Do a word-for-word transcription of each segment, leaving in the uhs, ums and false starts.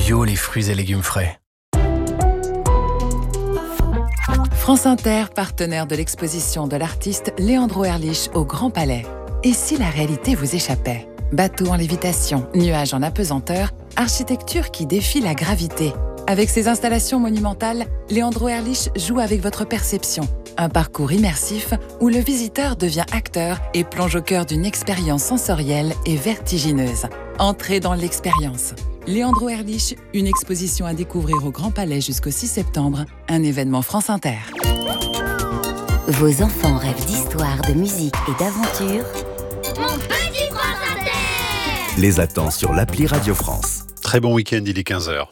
bio les fruits et légumes frais. France Inter, partenaire de l'exposition de l'artiste Leandro Erlich au Grand Palais. Et si la réalité vous échappait ? Bateau en lévitation, nuages en apesanteur, architecture qui défie la gravité. Avec ses installations monumentales, Leandro Erlich joue avec votre perception. Un parcours immersif où le visiteur devient acteur et plonge au cœur d'une expérience sensorielle et vertigineuse. Entrez dans l'expérience. Leandro Erlich, une exposition à découvrir au Grand Palais jusqu'au six septembre, un événement France Inter. Vos enfants rêvent d'histoire, de musique et d'aventure. Mon petit France Inter Les attend sur l'appli Radio France. Très bon week-end, il est quinze heures.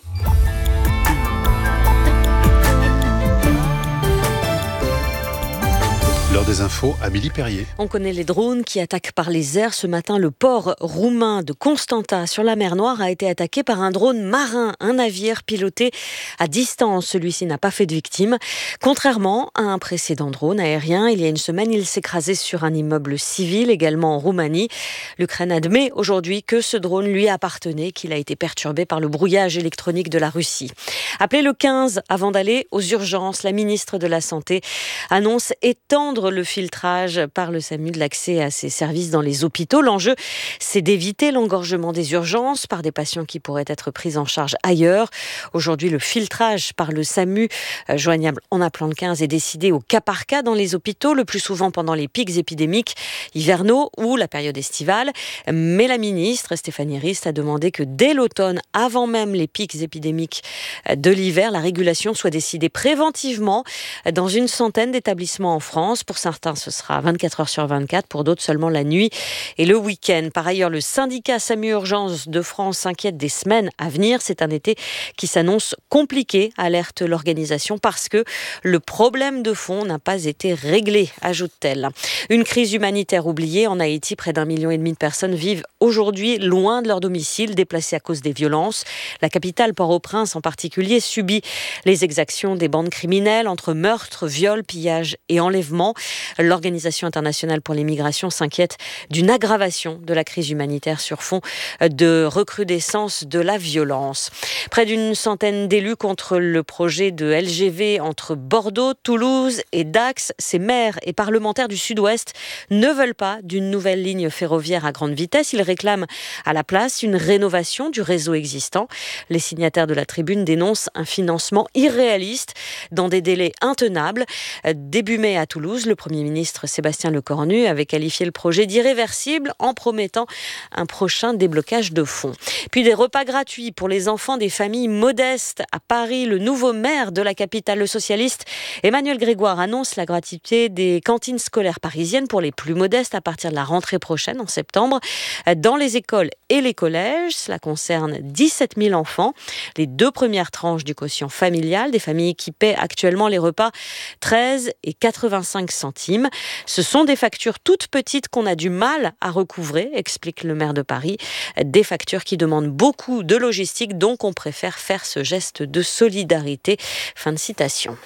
L'heure des infos, Amélie Perrier. On connaît les drones qui attaquent par les airs. Ce matin, le port roumain de Constanta sur la mer Noire a été attaqué par un drone marin, un navire piloté à distance. Celui-ci n'a pas fait de victimes. Contrairement à un précédent drone aérien, il y a une semaine, il s'écrasait sur un immeuble civil, également en Roumanie. L'Ukraine admet aujourd'hui que ce drone lui appartenait, qu'il a été perturbé par le brouillage électronique de la Russie. Appelez le quinze avant d'aller aux urgences. La ministre de la Santé annonce étendre le filtrage par le SAMU de l'accès à ces services dans les hôpitaux. L'enjeu, c'est d'éviter l'engorgement des urgences par des patients qui pourraient être pris en charge ailleurs. Aujourd'hui, le filtrage par le SAMU, euh, joignable en appelant le quinze, est décidé au cas par cas dans les hôpitaux, le plus souvent pendant les pics épidémiques hivernaux ou la période estivale. Mais la ministre, Stéphanie Rist, a demandé que dès l'automne, avant même les pics épidémiques de l'hiver, la régulation soit décidée préventivement dans une centaine d'établissements en France. Pour certains, ce sera vingt-quatre heures sur vingt-quatre, pour d'autres seulement la nuit et le week-end. Par ailleurs, le syndicat SAMU Urgences de France s'inquiète des semaines à venir. C'est un été qui s'annonce compliqué, alerte l'organisation, parce que le problème de fond n'a pas été réglé, ajoute-t-elle. Une crise humanitaire oubliée. En Haïti, près d'un million et demi de personnes vivent aujourd'hui loin de leur domicile, déplacées à cause des violences. La capitale, Port-au-Prince en particulier, subit les exactions des bandes criminelles entre meurtres, viols, pillages et enlèvements. L'Organisation internationale pour les migrations s'inquiète d'une aggravation de la crise humanitaire sur fond de recrudescence de la violence. Près d'une centaine d'élus contre le projet de L G V entre Bordeaux, Toulouse et Dax. Ces maires et parlementaires du Sud-Ouest ne veulent pas d'une nouvelle ligne ferroviaire à grande vitesse. Ils réclament à la place une rénovation du réseau existant. Les signataires de la tribune dénoncent un financement irréaliste dans des délais intenables. Début mai à Toulouse, le Premier ministre Sébastien Lecornu avait qualifié le projet d'irréversible en promettant un prochain déblocage de fonds. Puis des repas gratuits pour les enfants des familles modestes. À Paris, le nouveau maire de la capitale, le socialiste Emmanuel Grégoire, annonce la gratuité des cantines scolaires parisiennes pour les plus modestes à partir de la rentrée prochaine en septembre. Dans les écoles et les collèges, cela concerne dix-sept mille enfants. Les deux premières tranches du quotient familial des familles qui paient actuellement les repas treize et quatre-vingt-cinq centimes. Ce sont des factures toutes petites qu'on a du mal à recouvrer, explique le maire de Paris. Des factures qui demandent beaucoup de logistique, donc on préfère faire ce geste de solidarité. Fin de citation.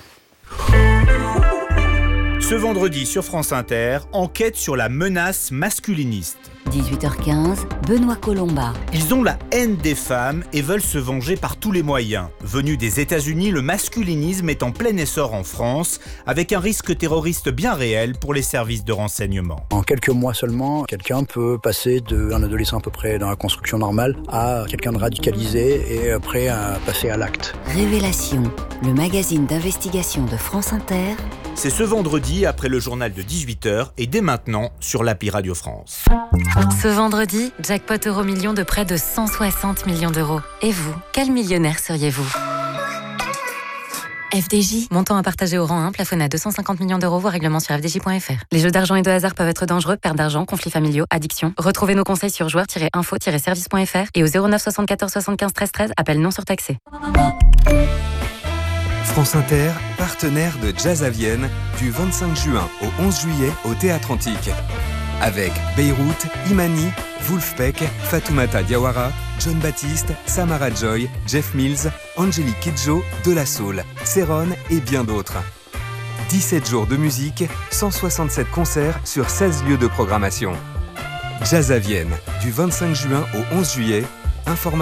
Ce vendredi sur France Inter, enquête sur la menace masculiniste. dix-huit heures quinze, Benoît Colomba. Ils ont la haine des femmes et veulent se venger par tous les moyens. Venu des États-Unis, le masculinisme est en plein essor en France, avec un risque terroriste bien réel pour les services de renseignement. En quelques mois seulement, quelqu'un peut passer d'un adolescent à peu près dans la construction normale à quelqu'un de radicalisé et prêt à passer à l'acte. Révélation, le magazine d'investigation de France Inter. C'est ce vendredi après le journal de dix-huit heures et dès maintenant sur l'appli Radio France. Ce vendredi, jackpot euro million de près de cent soixante millions d'euros. Et vous, quel millionnaire seriez-vous ? F D J, montant à partager au rang un, plafonné à deux cent cinquante millions d'euros, voire règlement sur f d j point f r. Les jeux d'argent et de hasard peuvent être dangereux, perte d'argent, conflits familiaux, addiction. Retrouvez nos conseils sur joueurs tiret info tiret service point f r et au zéro neuf soixante-quatorze soixante-quinze treize treize, appel non surtaxé. France Inter, partenaire de Jazz à Vienne, du vingt-cinq juin au onze juillet au Théâtre Antique. Avec Beyrouth, Imani, Wolfpack, Fatoumata Diawara, John Baptiste, Samara Joy, Jeff Mills, Angélique Kidjo, De La Soul, Céron et bien d'autres. dix-sept jours de musique, cent soixante-sept concerts sur seize lieux de programmation. Jazz à Vienne, du vingt-cinq juin au onze juillet. Information